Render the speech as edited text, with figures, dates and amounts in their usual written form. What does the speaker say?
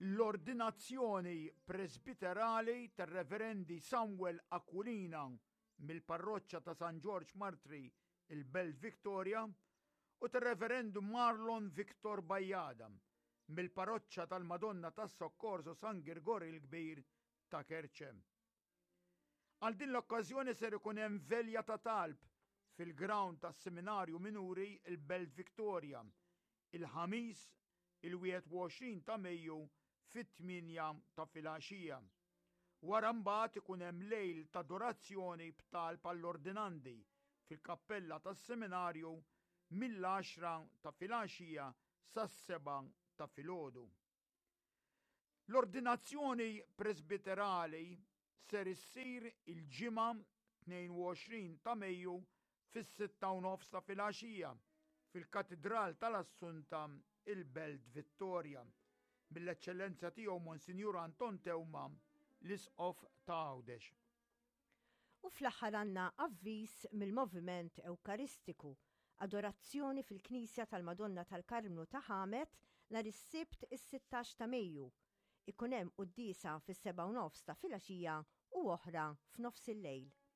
l-ordinazzjoni presbiterali tar-Reverendi Samuel Aquilina mill-parroċċa ta' San George Martri il-Belt Victoria u tar-Reverendu Marlon Victor Bajjada mill-parroċċa tal-Madonna tas-Soccorso San Grigori l-Kbir ta' Kerċe. Għal din l-okkażjoni ser ikun hemm velja ta' talb fil-ground tas-Seminarju Minuri il-Belt Victoria il-ħamis il-21 ta' Mejju fit-8 ta' filgħaxija. Wara mbagħad ikun hemm lejl ta' adorazzjoni b'talb għall-ordinandi fil-kappella tas-Seminarju mill-10 ta' filgħaxija sas-7 ta' filgħodu. L-ordinazzjoni presbiterali ser issir il-ġimgħa 22 ta' Mejju fis-6:30 ta' filgħaxija fil-Katedral tal-Assunta il-Belt Vittoria mill-Eċċellenza tiegħu Monsinjur Anton Tewma l-Isqof ta' Għawdex. U fl-aħħar għandna avviż mill-Moviment Ewkaristiku, adorazzjoni fil-Knisja tal-Madonna tal-Karmnu ta' Ħamet nhar is-Sibt is-16 ta' Mejju. Ikun hemm qudiesa fis-7:30 ta' filgħaxija u oħra f'nofs il-lejl.